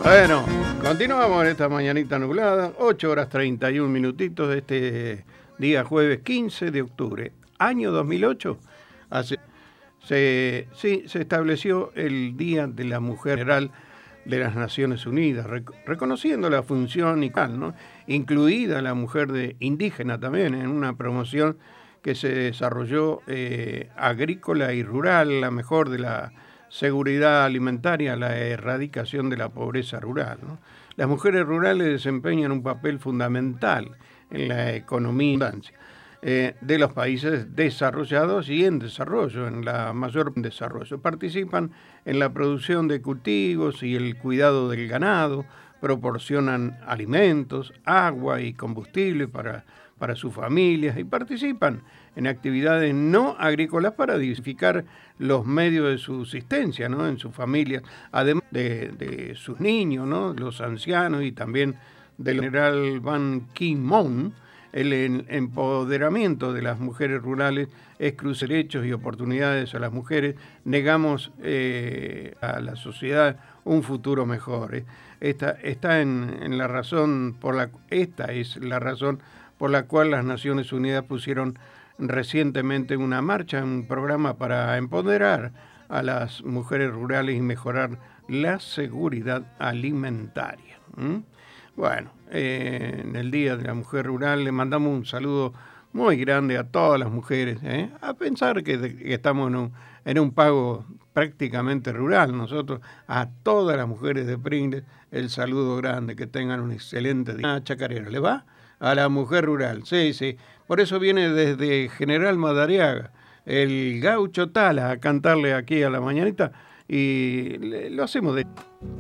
Bueno, continuamos en esta mañanita nublada, 8 horas 31 minutitos de este día jueves 15 de octubre, año 2008. Se estableció el Día de la Mujer General de las Naciones Unidas, reconociendo la función y tal, ¿no? Incluida la mujer indígena también en una promoción que se desarrolló agrícola y rural, la mejor de la seguridad alimentaria, la erradicación de la pobreza rural, ¿no? Las mujeres rurales desempeñan un papel fundamental en la economía de los países desarrollados y en desarrollo, en la mayor desarrollo. Participan en la producción de cultivos y el cuidado del ganado, proporcionan alimentos, agua y combustible para sus familias y participan en actividades no agrícolas para diversificar los medios de subsistencia, ¿no? En sus familias, además de sus niños, ¿no? Los ancianos y también del general Ban Ki-moon. El empoderamiento de las mujeres rurales es cruzar derechos y oportunidades a las mujeres. Negamos a la sociedad un futuro mejor. Esta es la razón por la cual las Naciones Unidas pusieron recientemente una marcha, un programa para empoderar a las mujeres rurales y mejorar la seguridad alimentaria. Bueno, en el Día de la Mujer Rural le mandamos un saludo muy grande a todas las mujeres, a pensar que estamos en un pago prácticamente rural. Nosotros, a todas las mujeres de Pringles, el saludo grande, que tengan un excelente día. Chacarera, ¿le va? A la mujer rural, sí, sí. Por eso viene desde General Madariaga el gaucho Tala a cantarle aquí a la mañanita y lo hacemos de...